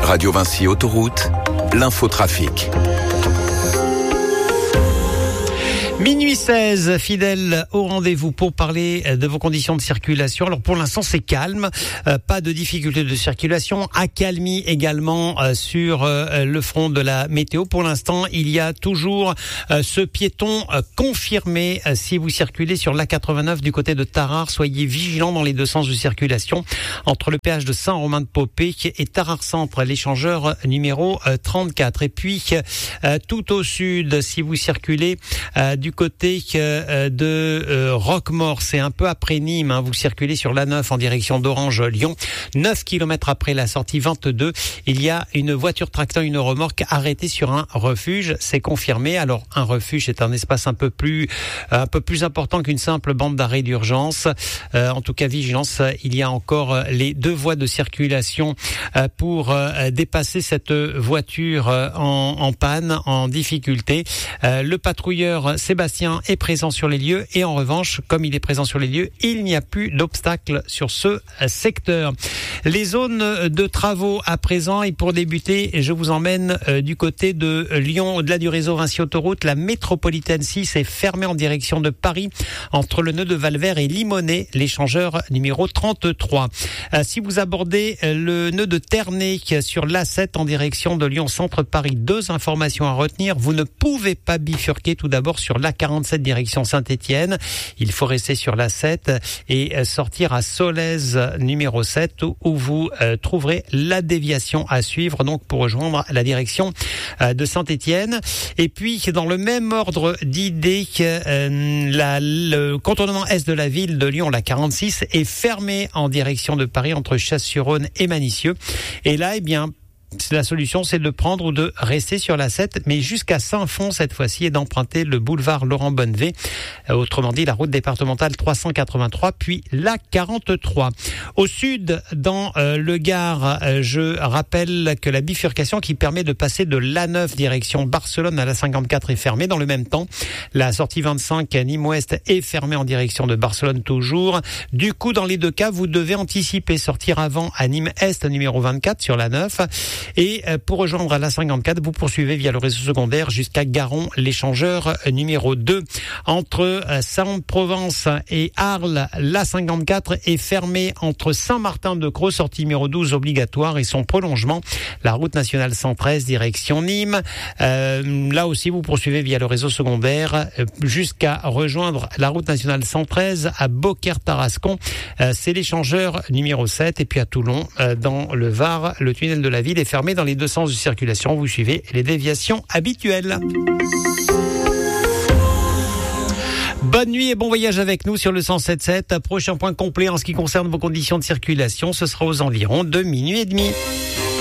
Radio Vinci Autoroute, l'infotrafic. Minuit 16, fidèles au rendez-vous pour parler de vos conditions de circulation. Alors pour l'instant c'est calme, pas de difficultés de circulation, accalmie également sur le front de la météo. Pour l'instant il y a toujours ce piéton confirmé si vous circulez sur l'A89 du côté de Tarare. Soyez vigilants dans les deux sens de circulation entre le péage de Saint-Romain-de-Popé et Tarare Centre, l'échangeur numéro 34. Et puis tout au sud, si vous circulez du côté de Roquemaure, c'est un peu après Nîmes, vous circulez sur l'A9 en direction d'Orange-Lyon, 9 km après la sortie 22, il y a une voiture tractant une remorque arrêtée sur un refuge, c'est confirmé. Alors un refuge, c'est un espace un peu plus important qu'une simple bande d'arrêt d'urgence. En tout cas, vigilance, il y a encore les deux voies de circulation pour dépasser cette voiture en panne, en difficulté. Le patrouilleur Sébastien est présent sur les lieux et en revanche, comme il est présent sur les lieux, il n'y a plus d'obstacle sur ce secteur. Les zones de travaux à présent, et pour débuter, je vous emmène du côté de Lyon, au-delà du réseau Vinci Autoroute. La métropolitaine 6 est fermée en direction de Paris, entre le nœud de Valvert et Limonest, l'échangeur numéro 33. Si vous abordez le nœud de Ternay sur l'A7 en direction de Lyon Centre Paris, deux informations à retenir. Vous ne pouvez pas bifurquer tout d'abord sur l'A47 direction Saint-Étienne. Il faut rester sur l'A7 et sortir à Solèze numéro 7 où vous trouverez la déviation à suivre donc pour rejoindre la direction de Saint-Étienne. Et puis dans le même ordre d'idées, le contournement est de la ville de Lyon, la 46, est fermé en direction de Paris entre Chasse-sur-Rhône et Manicieux. Et là, la solution, c'est de prendre ou de rester sur la 7, mais jusqu'à Saint-Fond cette fois-ci, et d'emprunter le boulevard Laurent-Bonnevet, autrement dit la route départementale 383, puis la 43. Au sud, dans le Gard, je rappelle que la bifurcation qui permet de passer de l'A9 direction Barcelone à la 54 est fermée. Dans le même temps, la sortie 25 à Nîmes-Ouest est fermée en direction de Barcelone toujours. Du coup, dans les deux cas, vous devez anticiper, sortir avant à Nîmes-Est numéro 24 sur la 9. Et pour rejoindre la 54, vous poursuivez via le réseau secondaire jusqu'à Garon, l'échangeur numéro 2. Entre Saint-Provence et Arles, la 54 est fermée entre Saint-Martin-de-Creux, sortie numéro 12 obligatoire, et son prolongement, la route nationale 113 direction Nîmes. Là aussi, vous poursuivez via le réseau secondaire jusqu'à rejoindre la route nationale 113 à Beaucaire-Tarascon. C'est l'échangeur numéro 7. Et puis à Toulon, dans le Var, le tunnel de la ville est fermé dans les deux sens de circulation. Vous suivez les déviations habituelles. Bonne nuit et bon voyage avec nous sur le 107.7. Prochain point complet en ce qui concerne vos conditions de circulation, ce sera aux environs de minuit et demi.